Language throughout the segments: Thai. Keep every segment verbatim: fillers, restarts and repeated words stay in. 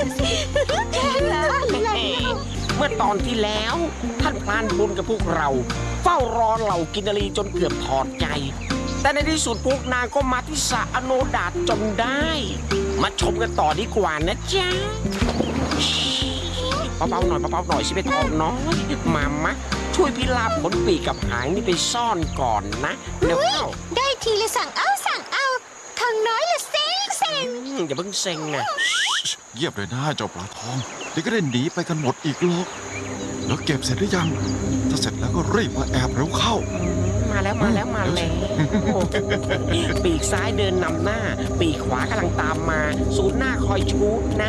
เมื่อตอนที่แล้วท่านพรานบุญกับพวกเราเฝ้ารอเหล่ากินรีจนเกือบถอดใจแต่ในที่สุดพวกนางก็มาที่สระอโนดาตจนได้มาชมกันต่อดีกว่านะจ๊ะเบาๆหน่อยเบาๆหน่อยสิเป็นทองน้อยมามะช่วยพิราบขนปีกกับหางนี่ไปซ่อนก่อนนะเดี๋ยวเข้าได้ทีละสั่งเอาสั่งเอาทองน้อยละเซ็งเซ็งอย่าเพิ่งเซ็งนะเยียบเลยนะเจ้าปลาทองเดี๋ยวก็ได้หนีไปกันหมดอีกหรอกแล้วเก็บเสร็จหรือยังถ้าเสร็จแล้วก็รีบมาแอบเร็วเข้ามาแล้วมาแล้วมาแล้วปีกซ้ายเดินนำหน้าปีกขวากำลังตามมาศูนย์หน้าคอยชูดนะ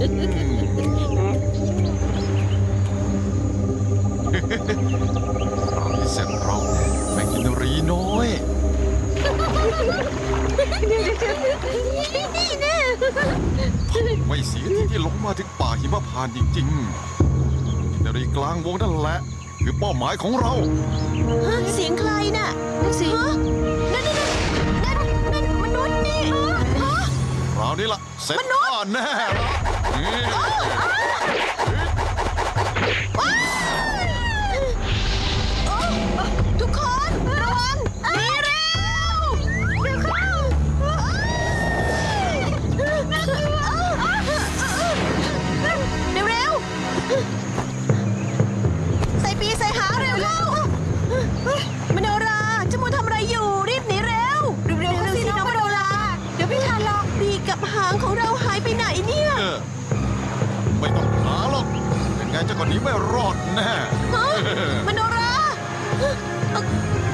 เราที่เสร็จเราแม่กินรีน้อยนี่แน่ไม่เสียที่ที่ลงมาถึงป่าหิมพานต์จริงๆกินรีกลางวงนั่นแหละคือเป้าหมายของเราเสียงใครน่ะเสียงนั่นนั่นนั่นมนุษย์นี่คราวนี้ล่ะเสร็จข้าแน่ทุกคนระวังหนีเร็วเดี๋ยวเข้าเร็วเร็วใส่ปีใส่หาเร็วเข้ามโนราเจ้ามูทำอะไรอยู่รีบหนีเร็วเร็วๆสิน้องมโนราเดี๋ยวไม่ทันหรอกปีกกับหางของเราหายไปไหนเนี่ยไม่ต้องหาหรอกยังไงเจ้าคนนี้ไม่รอดแน่มโนรา